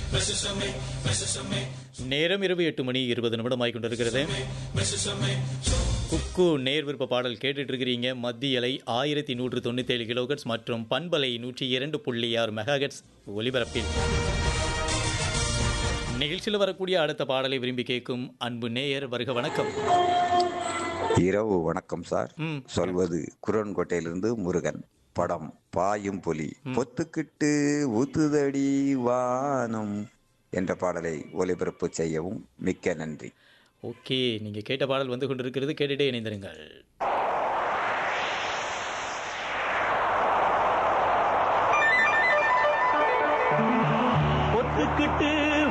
நேரம் இரவு 8:20 ஆகிக்கொண்டிருக்கிறது. குக்கு நேர் விருப்ப பாடல் கேட்டுட்டு இருக்கிறீங்க. மத்திய அலை 1197 கிலோஹெர்ட்ஸ் மற்றும் பண்பலை 102.6 மெகாஹெர்ட்ஸ் ஒலிபரப்பில். நிகழ்ச்சியில் வரக்கூடிய அடுத்த பாடலை விரும்பி கேட்கும் அன்பு நேயர் வருக. வணக்கம். இரவு வணக்கம் சார். சொல்வது குரன்கோட்டையிலிருந்து முருகன். படம் பாயும் புலி. பொத்துக்கிட்டு ஊத்துதடி வானம் என்ற பாடலை ஒலிபரப்பு செய்யவும் மிக்க நன்றி. ஓகே, நீங்க கேட்ட பாடல் வந்து கொண்டிருக்கிறது. கேட்டுட்டே இணைந்திருங்கள்.